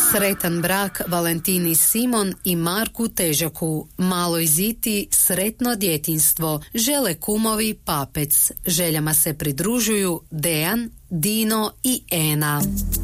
Sretan brak Valentini Simon i Marku Težaku. Maloj Ziti sretno djetinjstvo. Žele kumovi Papec. Željama se pridružuju Dejan, Dino i Ena.